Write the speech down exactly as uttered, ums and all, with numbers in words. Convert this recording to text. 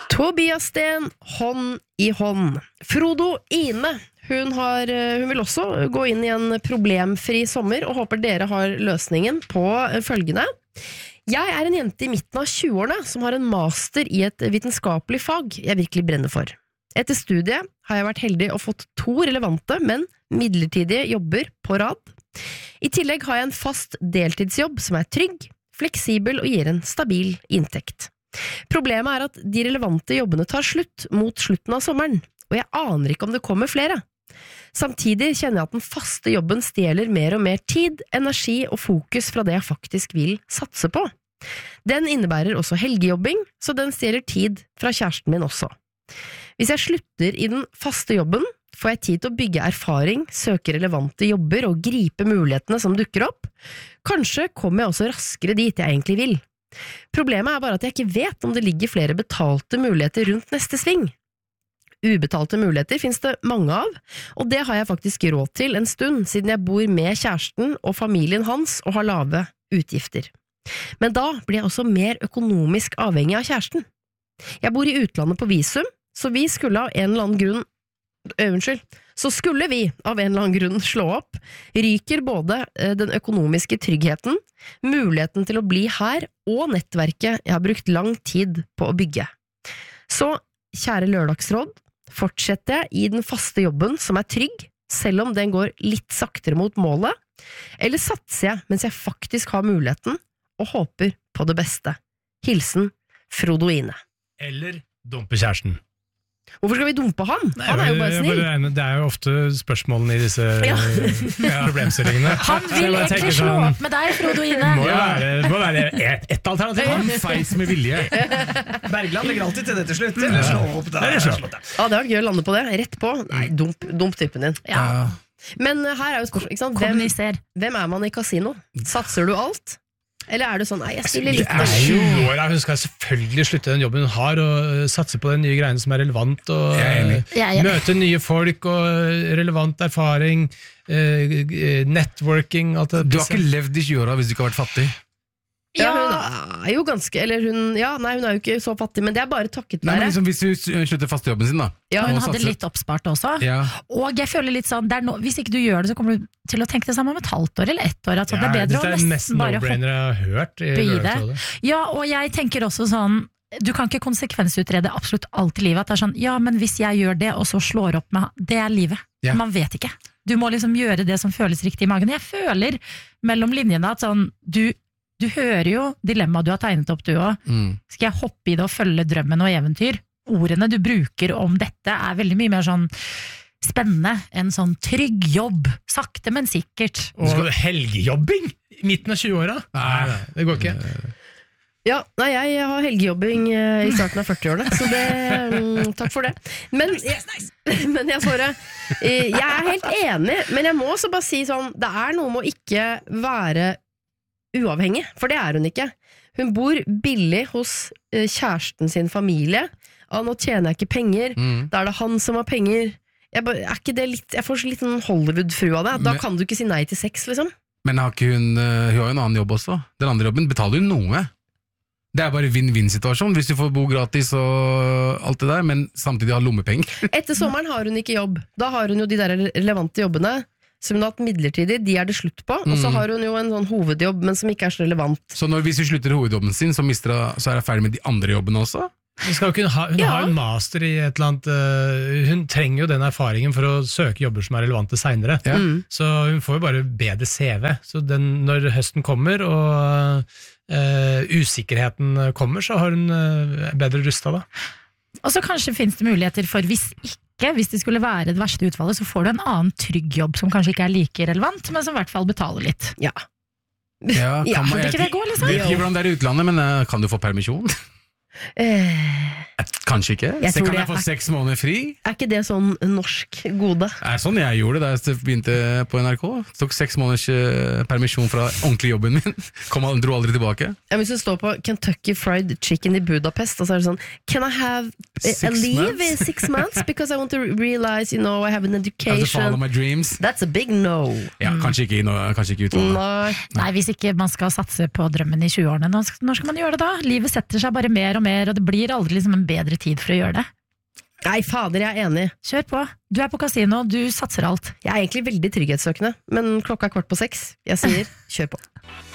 Tobias Sten, hånd i hånd. Frodo Ine, hun, har, hun vil også gå inn i en problemfri sommer, og håper dere har løsningen på følgende. Jeg er en jente i midten av tjueårene som har en master i et vitenskapelig fag jeg virkelig brenner for. Etter studiet har jeg vært heldig og fått to relevante, men midlertidige jobber på rad. I tillegg har jeg en fast deltidsjobb som er trygg, fleksibel og gir en stabil inntekt. Problemet er at de relevante jobbene tar slutt mot slutten av sommeren, og jeg aner ikke om det kommer flere. Samtidig kjenner jeg at den faste jobben stjeler mer og mer tid, energi og fokus fra det jeg faktisk vil satse på. Den innebærer også helgejobbing, så den stjeler tid fra kjæresten min også. Hvis jeg slutter i den faste jobben, får jeg tid til å bygge erfaring, søke relevante jobber og gripe mulighetene som dukker opp. Kanskje kommer jeg også raskere dit jeg egentlig vil. Problemet er bare at jeg ikke vet om det ligger flere betalte muligheter rundt neste sving. Ubetalte muligheter finnes det mange av, og det har jeg faktisk råd til en stund, siden jeg bor med kjæresten og familien hans og har lave utgifter. Men da blir jeg også mer økonomisk avhengig av kjæresten. Jeg bor i utlandet på visum, så vi skulle av en eller annen grunn øh, unnskyld, så skulle vi av en eller annen grunn slå opp, ryker både den økonomiske tryggheten, muligheten til å bli her og nettverket jeg har brukt lang tid på å bygge. Så, kjære lørdagsråd, fortsetter jeg i den faste jobben som er trygg, selv om den går litt saktere mot målet, eller satser jeg mens jeg faktisk har muligheten og håper på det beste. Hilsen Frodo Ine. Eller dumpe kjæresten. Hvorfor skal vi dumpe han? Han er jo bare snill. Det er jo ofte spørsmålene i disse ja. problemstillingene. Han vil egentlig slå sånn, opp med deg, Frodo Ine. Må jo være, må være ett et alternativ. Han feis med vilje. Bergland ligger alltid til det til slutt. Eller slå opp da. Eller slå opp da. Ja, det var gøy å lande på det. Rett på. Nei, dump, dump typen din. Ja. Men her er jo spørsmål, ikke sant? Hvem, hvem er man i kasino? Satser du alt? Eller er det sånn, nei, jeg spiller litt. Det er tjue år, hun skal selvfølgelig slutte den jobben hun har, og satse på den nye greiene som er relevant, og jeg jeg møte nye folk, og relevant erfaring, networking, alt det. Du har ikke levd i tjue år hvis du ikke har vært fattig. Ja, hun er jo ganske, eller hun, ja, nei, hun er jo ikke så fattig, men det er bare takket være. Nei, men liksom, hvis du slutter fast jobben sin da. Ja, hun hadde litt oppspart også. Ja. Og jeg føler litt sånn, no, hvis ikke du gjør det, så kommer du til å tenke det samme om et halvt år eller ett år. Altså, ja, det er bedre å nesten bare hoppe jeg har hørt i i det. Ja, og jeg tenker også sånn, du kan ikke konsekvensutrede absolutt alt i livet, at det er sånn, ja, men hvis jeg gjør det, og så slår opp med, det er livet. Ja. Man vet ikke. Du må liksom gjøre det som føles riktig i magen. Jeg føler mellom linjene at sånn, du Du hører jo dilemmaet du har tegnet opp, du også. Mm. Skal jeg hoppe i det og følge drømmen og eventyr? Ordene du bruker om dette er veldig mye mer sånn spennende enn sånn trygg jobb, sakte men sikkert. Og helgejobbing i midten av tjue-åra? Nei, nei, det går ikke. Ja, nei, jeg har helgejobbing i starten av førti-årene, så det, mm, takk for det. Men jeg, men jeg bare, jeg er helt enig, men jeg må også bare si sånn, det er noe med å ikke være uavhengig, for det er hun ikke. Hun bor billig hos kjæresten sin familie. Ah, nå tjener jeg ikke penger. Mm. Da er det han som har penger. Jeg, bare, er ikke det litt, jeg får litt sånn Hollywood-fru av det. Da men, kan du ikke si nei til sex, liksom. Men har ikke hun, hun har jo en annen jobb også. Den andre jobben betaler hun noe. Det er bare vinn-vinn-situasjon, hvis du får bo gratis og alt det der, men samtidig har lommepenger. Etter sommeren har hun ikke jobb. Da har hun jo de der relevante jobbene, som hun har hatt midlertidig, de er det slutt på, og så har hun jo en sånn hovedjobb, men som ikke er så relevant. Så når, hvis hun slutter hovedjobben sin, så, mister hun, så er hun ferdig med de andre jobbene også? Hun, skal ikke, hun ja. har en master i et eller annet, uh, hun trenger jo den erfaringen for å søke jobber som er relevante senere, ja. mm. så hun får jo bare bedre C V, så den, når høsten kommer, og uh, usikkerheten kommer, så har hun uh, bedre rustet da. Og så kanskje finnes det muligheter for hvis ikke hvis det skulle være det verste utvalget, så får du en annen trygg jobb som kanskje ikke er like relevant, men som i hvert fall betaler litt. Ja. Ja, kan ja, man, ikke det går, liksom? Jeg vet ikke hvordan det er i utlandet, men uh, kan du få permisjon? Eh, Kanskje ikke? Jeg så kan det jeg få er, seks måneder fri? Er ikke det sånn norsk gode? Det er sånn jeg gjorde det da jeg begynte på N R K. Tok seks måneders uh, permisjon fra ordentlig jobben min. Kom, dro aldri tilbake. Ja, hvis du står på Kentucky Fried Chicken i Budapest, og så er det sånn, can I have a, a leave in six months? Because I want to realize, you know, I have an education. I have to follow my dreams. That's a big no. Ja, kanskje ikke, no, kanskje ikke utvalget. Nei. Nei, hvis ikke man skal satse på drømmen i tjue-årene, når skal man gjøre det da? Livet setter seg bare mer og og mer, og det blir aldri liksom en bedre tid for å gjøre det. Nei, fader, jeg er enig. Kjør på. Du er på kasino, du satser alt. Jeg er egentlig veldig trygghetssøkende, men klokka er kvart på seks. Jeg sier, kjør på.